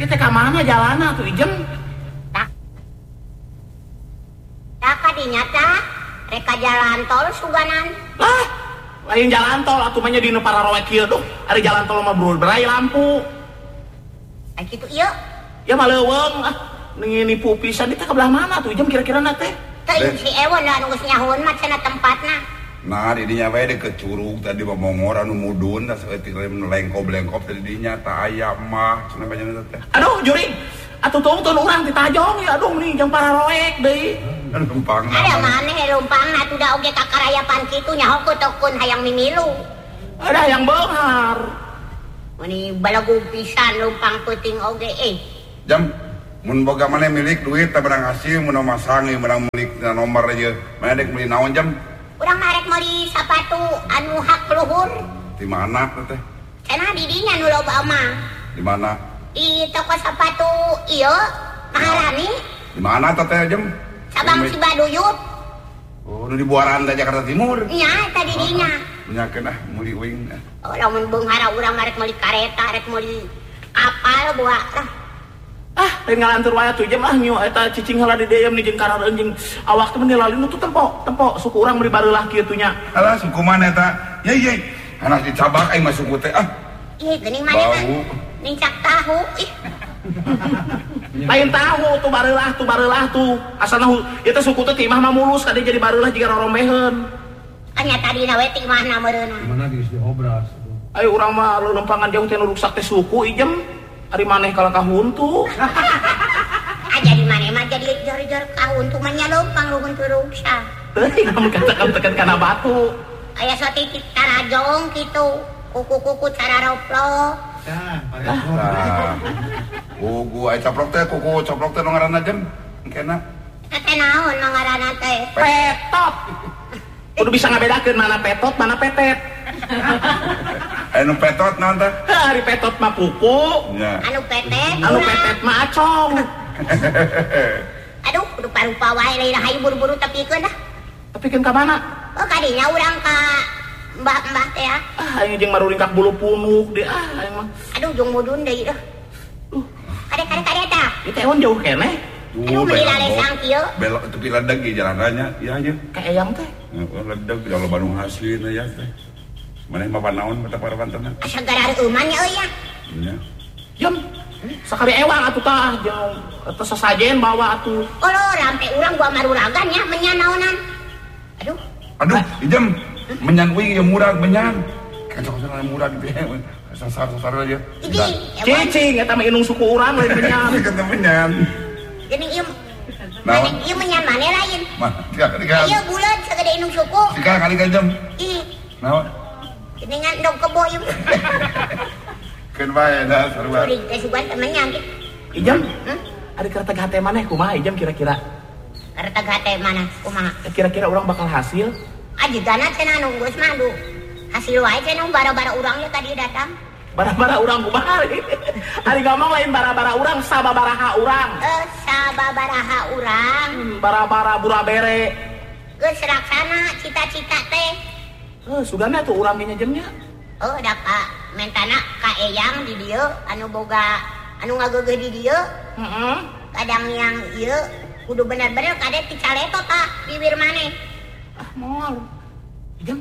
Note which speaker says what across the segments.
Speaker 1: kita ke mana jalanna tuh Ijem?
Speaker 2: Tak kadinya tah reka jalan tol suganan.
Speaker 1: Lah, lain jalan tol atuh mah nya dina Pararoe kieu tuh. Ari jalan tol mah berai lampu.
Speaker 2: Ai kitu ieu.
Speaker 1: Ya mah leuweung nipu pisan kita ke belah mana tuh Ijem kira-kira na teh?
Speaker 2: Teuing si Ewon da anu geus nyahun mah cenah tempatna.
Speaker 3: Nah, di dinya we deket curug tadi Momongor anu mudun da saeutik lengkop tadi dinya tah aya mah cenah banyak teh.
Speaker 1: Aduh, Juring. Atuh tungtun urang di Tajong ya aduh nih jeung Pararoe deui.
Speaker 3: Lumpang.
Speaker 2: Ada maneh lumpangna tuh da oge kakarayapan kitu nyaho kutukun hayang mimilu.
Speaker 1: Ada yang beunghar.
Speaker 2: Mani balagu pisan lumpang peuting oge
Speaker 3: Jam mun boga maneh milik duit teh barang hasil mun masangi barang milik nomor aja. Maneh dek meuli naon jam?
Speaker 2: Urang marek meuli sapatu anu hak luhur.
Speaker 3: Di mana teh?
Speaker 2: Cenah di dinya nu loba mah.
Speaker 3: Di mana?
Speaker 2: Di toko sepatu ieu Maharani.
Speaker 3: Di mana teh jam?
Speaker 2: Sabang Cibaduyut.
Speaker 3: Oh, nu di Buaran Jakarta Timur.
Speaker 2: Nya tadi dinya.
Speaker 3: Nyakeun meuli uing.
Speaker 2: Lamun beunghara urang marek meuli kareta, rek meuli kapal buah.
Speaker 1: Lain ngalantur wae tuh Ijem nyu eta cicing heula di dieu nih jeung karareun jeung awak teh meni lalin tuh tempo suku urang meuli bareulah kieu tuh nya.
Speaker 3: Alah suku mana eta? Ye. Anak dicabak aing mah suku teh
Speaker 2: Ih, geuning maneh mah. Nincak tahu. Ih.
Speaker 1: Lain tahu tuh bareulah tuh. Asalna eta suku teh timah mah mulus kade jadi bareulah jiga rorombeheun.
Speaker 2: Anya tadina we timahna meureunna.
Speaker 4: Mana geus diobras.
Speaker 1: Ayo urang mah leulempangan jauh teh nu ruksak teh suku Ijem. Ari maneh kala kahuntu.
Speaker 2: Jadi maneh mah jadi jor-jor kahuntu mah nya leumpang luhun teu ruksak.
Speaker 1: Teuing mun katakan tekan kana batu.
Speaker 2: Aya saeutik tarajong kitu. Kuku-kuku cararoplo.
Speaker 3: Kuku aya coplok teh kuku coplok teh nu ngaranna jam? Engkena.
Speaker 2: Teh naon ngaranna teh?
Speaker 1: Petot. Kudu bisa ngabedakeun mana petot, mana petet.
Speaker 3: Anu petot naon teh?
Speaker 1: Ari petot mah kuku.
Speaker 3: Nya.
Speaker 2: Anu petet.
Speaker 1: Anu petet mah acong.
Speaker 2: Aduh, rupa-rupa wae lain hayu buru-buru tepikeun dah.
Speaker 1: Tepikeun ka mana?
Speaker 2: Oh, kadinya urang ka mbah-mbah teh ya.
Speaker 1: Aing jeung maruring kak bulu punuk deh aing mah.
Speaker 2: Aduh, jeung mudun deui dah. Kade tah.
Speaker 1: Itu ewan jauh keneh.
Speaker 2: Aduh, meuli lalesang kieu.
Speaker 3: Belok tepi ledeg ge jalanannya. Iya aja.
Speaker 1: Ka eyang teh.
Speaker 3: Ledeg kalau Bandung hasilna ya teh. Maneh mah naon mata parawantenna?
Speaker 2: Sagara reuman nya euy ya.
Speaker 3: Nya.
Speaker 1: Jam. Sakali ewang atuh tah jeung eta sasajen bawa atuh.
Speaker 2: Olo rampe urang gua maruragan nya menyan naonan.
Speaker 3: Aduh, Ijem. Menyan uing yang murah menyan. Kan sok-sokan murah di teh. Sasar aja.
Speaker 1: Cicing eta mah inung suku urang lain menyan.
Speaker 3: Kan menyan.
Speaker 2: Geuning ieu. Maneh ieu menyan maneh lain.
Speaker 3: Mah, tiga.
Speaker 2: Ieu buleud sagede inung suku.
Speaker 3: Tiga kali kan jam.
Speaker 2: Ih,
Speaker 3: Naon?
Speaker 2: geuningan dong kebo ieu.
Speaker 3: Keun bae da sarua.
Speaker 2: Uring teh sugan teh menyan gitu.
Speaker 1: Ijem. Ari kereta hate maneh kumaha Ijem kira-kira?
Speaker 2: Kareta gate mana kumaha?
Speaker 1: Kira-kira urang bakal hasil?
Speaker 2: Ajigana cenah nu geus mah du. Hasil wae cenah bara-bara urang nya tadi datang.
Speaker 1: Bara-bara urang kumaha? Ari ngomong lain bara-bara urang, sababaraha urang.
Speaker 2: Sababaraha urang.
Speaker 1: Bara-bara burabere.
Speaker 2: Geus raksana cita-cita teh.
Speaker 1: Sugana tuh urang nya Jemnya.
Speaker 2: Da ka mentana ka eyang di dieu anu boga anu ngageugeuh di dieu. Kadang yang ieu kudu bener-bener kade ti caleto tah bibir maneh.
Speaker 1: Moal. Jem.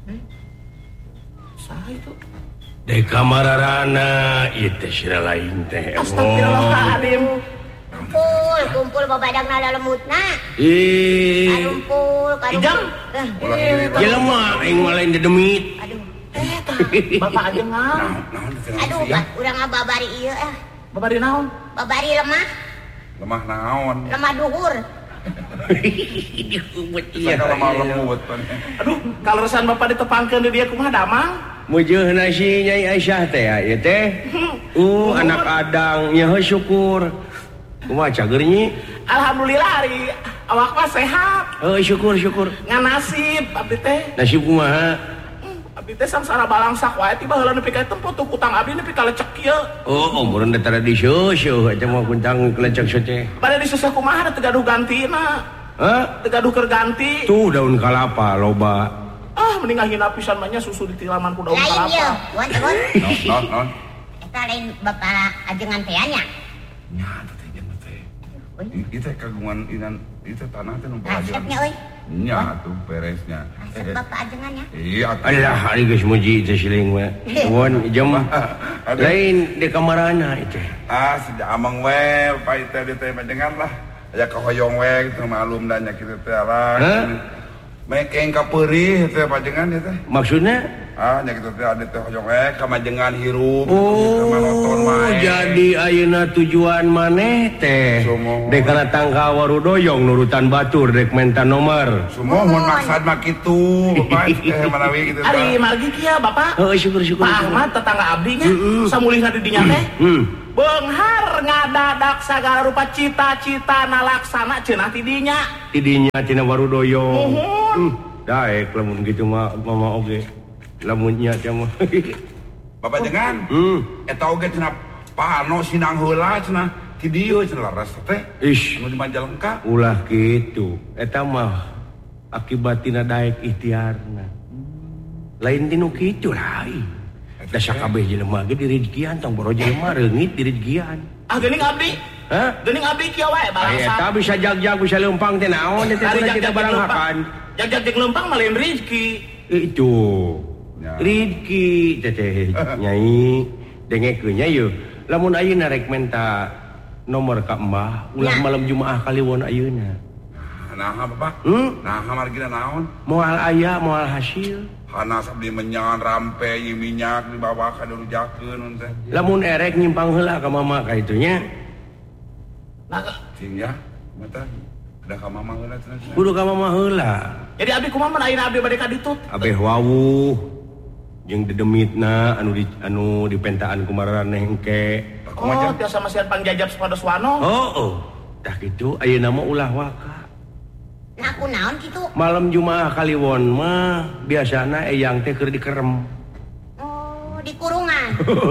Speaker 1: Saha itu?
Speaker 4: Deka mararana ieu teh sira lain teh.
Speaker 1: Astagfirullahaladzim.
Speaker 2: Kumpul babadagna lalemutna. Kumpul
Speaker 1: Ijam.
Speaker 4: Jelema aing mah lain dedemit.
Speaker 2: Aduh.
Speaker 1: Bapak aja ngam.
Speaker 2: Aduh, urang babari ieu
Speaker 1: Babari naon?
Speaker 2: Babari lemah.
Speaker 3: Lemah naon?
Speaker 2: Lemah duhur.
Speaker 3: Iya, lemah lembut.
Speaker 1: Aduh, kalau resan bapak ditepangkeun di dia kumaha damang?
Speaker 4: Mujeuhna si Nyai Aisyah teh ya, ieu teh. Anak adang nya syukur. Kumaha cager nyi?
Speaker 1: Alhamdulillah ari awak mah sehat.
Speaker 4: Syukur.
Speaker 1: Ngan nasib abdi teh.
Speaker 4: Nasib kumaha?
Speaker 1: Abdi teh sangsara balangsak wae tiba heula nepi ka tempo tuh kutang abdi nepi ka lecek kieu.
Speaker 4: Umurna da tara disusuh eta mah kuntang kelecek teh.
Speaker 1: Bade disusah kumaha teu gaduh gantina. Teu gaduh keur ganti.
Speaker 4: Tuh daun kalapa loba.
Speaker 1: Mending ngahina pisan mah nya susu ditilaman ku daun
Speaker 2: Lain
Speaker 1: kalapa.
Speaker 2: ieu, wan.
Speaker 3: Non.
Speaker 2: Eta lain bapak ajengan teh nya.
Speaker 3: Nya teh jeung teh. Ieu teh kagungan inan ieu teh tanah teh nu
Speaker 2: Resepnya euy.
Speaker 3: Nya atuh beresnya.
Speaker 2: Resep bapak ajengannya.
Speaker 3: Iya.
Speaker 4: Allah ari geus muji teh siling we. Won jam lain di kamarana itu.
Speaker 3: Si amang we pa teh di teh dengan lah. Aya kahoyong we kitu malum da nya kitu teh lah. Mekeng kapeurih teh pajengan ieu teh.
Speaker 4: Maksudnya?
Speaker 3: Nya kitu teh ade teh hoyong we kamajengan hirup.
Speaker 4: Jadi ayeuna tujuan maneh teh dek kana tangka warudoyong nurutan batur dek menta nomor.
Speaker 3: Sumohon maksad mah kitu, Bapak teh manawi kitu teh.
Speaker 1: Ari margi kieu Bapak.
Speaker 4: Heuh syukur.
Speaker 1: Pak Ahmad tetangga abdi nya samulihna di dinya teh. Beunghar ngadadak sagala rupa cita-cita nalaksana cenah ti dinya.
Speaker 4: Ti dinya tina warudoyong. Daek lamun kitu mah mama oge. Lamun nya teh mah.
Speaker 3: Bapak jangan. Eta oge cenah pano sinang heula cenah ti dieu cenah laras teh.
Speaker 4: Ish,
Speaker 3: nu di Majalengka.
Speaker 4: ulah kitu. Eta mah akibatina daek ikhtiarna. Lain tinu kitu lain. Da sakabeh jelema ge di rezkian tong boro jelema reungit di rezkian.
Speaker 1: Geuning abdi.
Speaker 4: Hah?
Speaker 1: Geuning abdi kieu wae barangsa.
Speaker 4: Eta bisa jag-jag bisa leumpang teh naon teh tidak baranghakan.
Speaker 1: Jag-jag jeung leumpang mah lain rezeki.
Speaker 4: Itu. Rizki teteh nyai dengekeun nya yeuh. Lamun ayeuna rek menta nomor ka embah ulah malam Jumaah kaliwon ayeuna.
Speaker 3: Naha Bapak? Naha margina naon?
Speaker 4: Moal aya moal hasil.
Speaker 3: Hanas abdi menyan rampe ieu minyak dibawa ka dirujakeun teh.
Speaker 4: Lamun erek nyimpang heula ka mama ka itu nya.
Speaker 1: Nah,
Speaker 3: Cing ya, mata ada ka mama heula cenah.
Speaker 4: Kudu ka mama heula.
Speaker 1: jadi abdi kumaha mun ayeuna abdi bade ka ditut?
Speaker 4: Abeh wawuh jeung dedemitna anu dipentaan ku maraneh engke.
Speaker 1: Oh, tiasa masihan pangjajab sapados wano.
Speaker 4: Oh. Tah kitu ayeuna mah ulah waka.
Speaker 2: Nah aku naon gitu.
Speaker 4: Malam Jumaah kaliwon mah biasana eyang teh keur dikerem.
Speaker 2: Oh, di kurungan.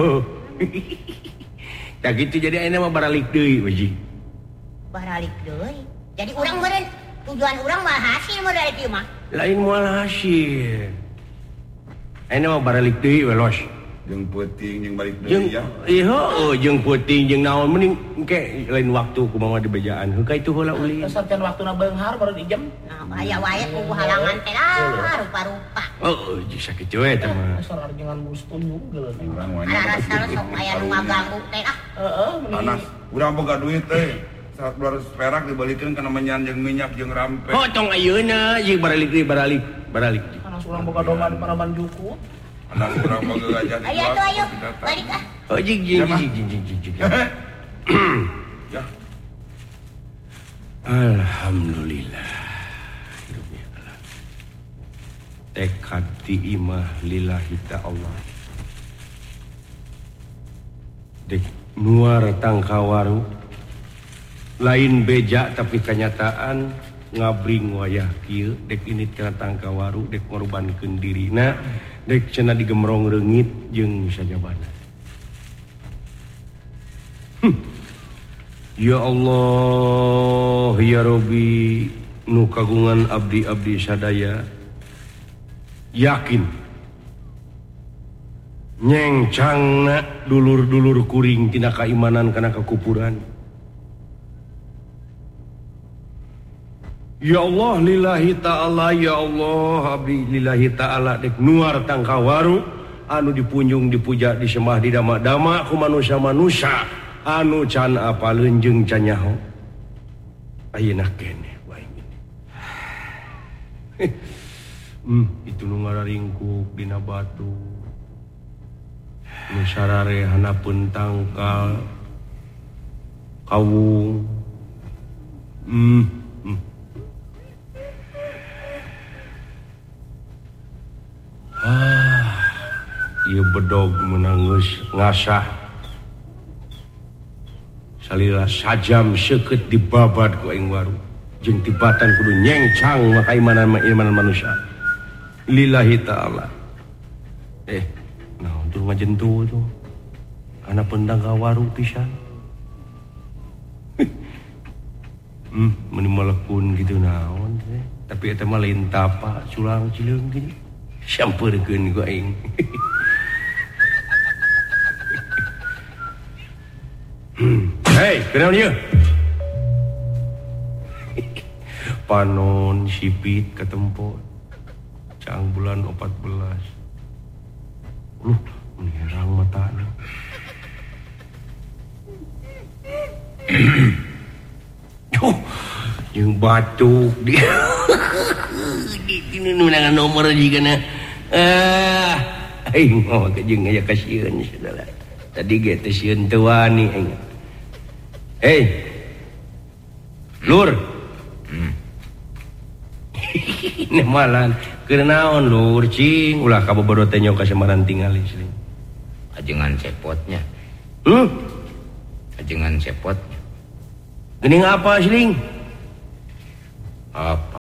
Speaker 4: Tah kitu jadi ayeuna mah baralik deui wajib.
Speaker 2: Baralik deui. Jadi urang meureun tujuan urang mah hasil mah dari kieu mah.
Speaker 4: Lain moal hasil. Ayeuna mah baralik deui we los.
Speaker 3: Jeung peuting jeung balik deui ya.
Speaker 4: Jeung peuting jeung naon mending engke lain waktu kumaha dibejaan. Heuh itu heula ulin.
Speaker 1: Sampeyan waktuna beunghar baru dijem.
Speaker 2: Nah, aya wae ku halangan teh lah rupa-rupa.
Speaker 4: Oh, bisa kitu we teh mah.
Speaker 1: Asal arjengan bustun junggeul.
Speaker 3: Urang we
Speaker 2: Ana rasa sok aya nu ngaganggu teh ah.
Speaker 1: Heeh,
Speaker 3: Hanas, urang boga duit teh. 200 perak dibalikeun kana menyan jeung minyak jeung rampe.
Speaker 4: Oh, tong ayeuna jeung baralik deui baralik.
Speaker 1: Karena surang boga domba di Paraban Juku.
Speaker 3: Hanas urang boga gajah di.
Speaker 2: Ayo tuh ayo balik ah.
Speaker 4: Oh, jing.
Speaker 3: Ya.
Speaker 4: Alhamdulillah. Tekad ti imah lillahi ta'ala. Dek nuar tangkawaru. Lain beja tapi kenyataan ngabring wayah kieu dek init kana tangkawaru dek ngorbankeun dirina dek cenah digemrong reungit jeung sajabana. Ya Allah ya Rabbi nu kagungan abdi-abdi sadaya yakin nyengcangna dulur-dulur kuring tina kaimanan kana kakupuran. Ya Allah lillahi ta'ala ya Allah abdi lillahi ta'ala dek nuar tangkawaru anu dipunjung dipuja disembah didama-dama ku manusia-manusia anu can apaleun jeung can nyaho ayeuna keneh wae itu nu ngararingkuk dina batu nu sarare hanapeun tangkal kawung ieu bedog menangis ngasah salila sajam seukeut dibabad ku aing waru jeung tibatan kudu nyengcang maka imanan manusia lillahi ta'ala nah untuk ngajentu itu anak pendang kawaru pisan menimalekun gitu naon tapi eta mah lain tapa culang cileung gini sampeurkeun ku aing Hei, kenaon ieu? Panon sipit katempo. Cang bulan 14. Menirang matana. Yang batuk dia. Ini menangan nomor juga na. Aing mau kejeng aya kasieun saudara. Tadi ge teh sieun teu wani aing. Hei. Lur. Nemalan keur naon lur cing ulah kabobodo teh nyok ka Samaran tingali sering.
Speaker 5: Ajengan cepotnya. Ajengan cepotnya.
Speaker 4: Geuning apa sering?
Speaker 5: Apa?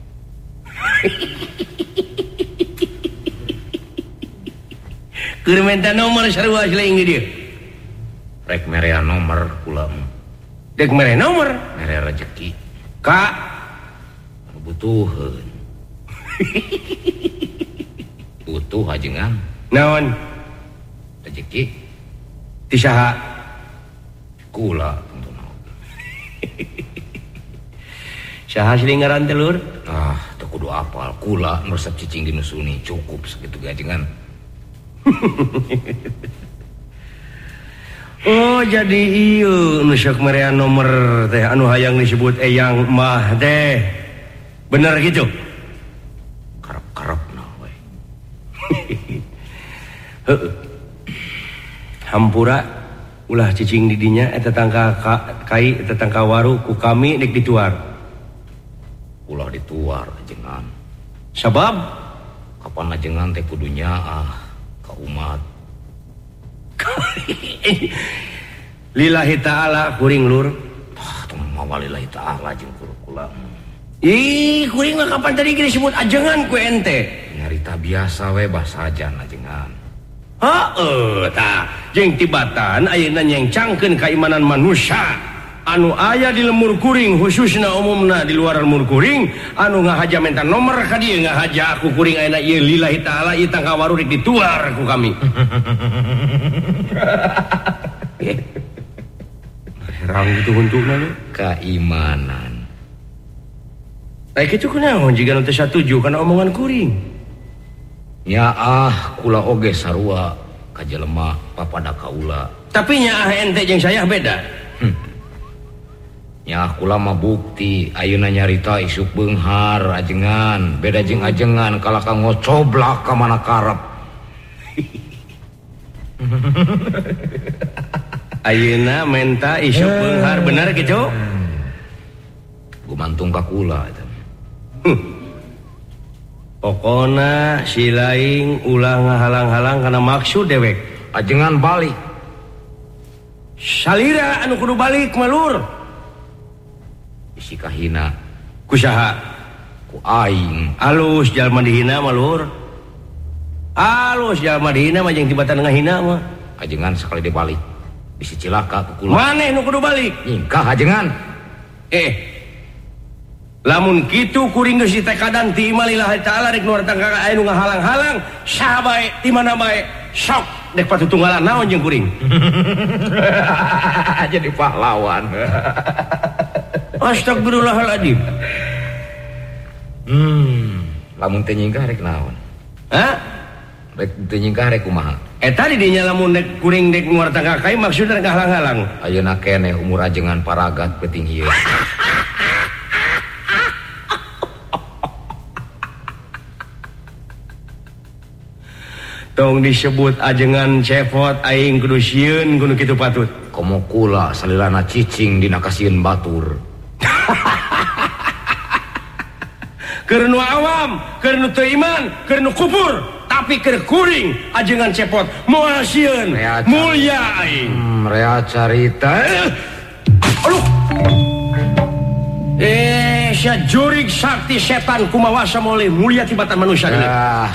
Speaker 4: Keur minta nomor sarua sering di dieu.
Speaker 5: Rek mere nomor kula.
Speaker 4: Dek mere nomor,
Speaker 5: mere rezeki.
Speaker 4: Kak
Speaker 5: Butuheun. Butuh ajengan.
Speaker 4: naon?
Speaker 5: Rezeki
Speaker 4: Ti saha?
Speaker 5: kula tentu.
Speaker 4: Saha sering ngaran teh lur?
Speaker 5: Teu kudu apal kula resep cicing dinu suni cukup sakitu ge ajengan.
Speaker 4: Oh jadi ieu nu sok merean nomor teh anu hayang disebut eyang mah teh. Bener gitu?
Speaker 5: Karep-karepna we.
Speaker 4: Heueuh. Hampura ulah cicing di dinya eta tangka kai eta tangka waru ku kami dek dituar.
Speaker 5: Ulah dituar ajengan.
Speaker 4: Sabab
Speaker 5: Kapan ajengan teh kudu nyaah ka umat.
Speaker 4: Lillahi ta'ala kuring lur.
Speaker 5: Teman mawa lillahi ta'ala jeung kula.
Speaker 4: Ih, kuring mah kapan tadi kita sebut ajengan ku ente?
Speaker 5: Nyarita biasa we basajan ajengan.
Speaker 4: Heeh, tah. Jeung tibatan ayeuna nyengcangkeun keimanan manusia anu aya di lemur kuring khususna umumna di luar lemur kuring anu ngahaja menta nomor ka dieu ngahaja aku kuring ayeuna ieu lillahi ta'ala ieu tangka waru rek dituar ku kami. Herang gitu untungna lu
Speaker 5: Keimanan.
Speaker 4: kitu kunaon jiga nu teu satuju kana omongan kuring?
Speaker 5: Nyaah kula oge sarua ka jelema papada kaula.
Speaker 4: Tapi nyaah ente jeung saya beda.
Speaker 5: Nyaah kula mah bukti ayeuna nyarita isuk beunghar ajengan, beda jeung ajengan kalaka ngocoblak ka mana karep.
Speaker 4: Ayeuna menta isuk beunghar bener kitu?
Speaker 5: Gumantung ka kula eta.
Speaker 4: Pokona si laing ulah ngahalang-halang kana maksud dewek.
Speaker 5: Ajengan balik.
Speaker 4: Salira anu kudu balik malur.
Speaker 5: Isi kahina
Speaker 4: Kusaha?
Speaker 5: ku aing.
Speaker 4: Alus jalma dihina malur. Alus jalma dihina mah jeung tibatan ngahina mah.
Speaker 5: Ajengan sekali dibalik bisi cilaka ku kula.
Speaker 4: Maneh nu kudu balik?
Speaker 5: Nyingkah ajengan.
Speaker 4: Lamun kitu kuring geus ditekadan ti imah lillahi ta'ala rek nu tangka anu ngahalang-halang saha bae di mana bae sok dek patutunggalan naon jeung kuring.
Speaker 5: Jadi pahlawan.
Speaker 4: Astagfirullahaladzim.
Speaker 5: Lamun teu nyingkah rek naon?
Speaker 4: Hah?
Speaker 5: Rek teu nyingkah rek kumaha?
Speaker 4: Eta di dinya lamun dek kuring dek nu tangka kai maksudna rek ngahalang-halang.
Speaker 5: Ayeuna keneh umur ajengan paragat peuting ieu.
Speaker 4: Tong disebut ajengan cepot aing kudu sieun kudu kitu patut.
Speaker 5: Komo kula salilana cicing dina kasieun batur.
Speaker 4: Keur nu awam, keur nu teu iman, keur nu kufur, tapi keur kuring ajengan cepot moal sieun mulya aing.
Speaker 5: Rea carita.
Speaker 4: Aduh. Sia jurig sakti setan kumawasa moleh mulia tibatan manusia.